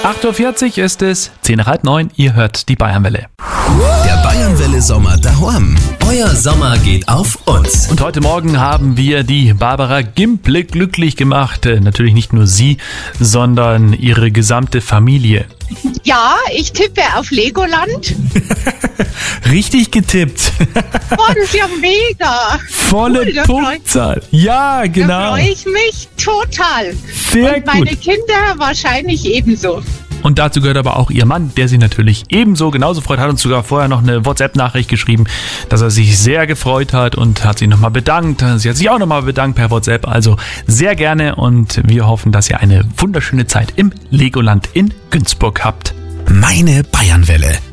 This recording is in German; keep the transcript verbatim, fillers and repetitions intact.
acht Uhr vierzig ist es, zehn nach halb neun, ihr hört die Bayernwelle. Der Bayernwelle Sommer daheim. Euer Sommer geht auf uns. Und heute Morgen haben wir die Barbara Gimple glücklich gemacht. Natürlich nicht nur sie, sondern ihre gesamte Familie. Ja, ich tippe auf Legoland. Richtig getippt. Oh, das ist ja mega. Volle Cool, da Punktzahl. Ja, Da genau. freue ich mich total. Sehr Und meine gut. Kinder wahrscheinlich ebenso. Und dazu gehört aber auch ihr Mann, der sich natürlich ebenso genauso freut, hat uns sogar vorher noch eine WhatsApp-Nachricht geschrieben, dass er sich sehr gefreut hat und hat sich nochmal bedankt. Sie hat sich auch nochmal bedankt per WhatsApp, also sehr gerne und wir hoffen, dass ihr eine wunderschöne Zeit im Legoland in Günzburg habt. Meine Bayernwelle.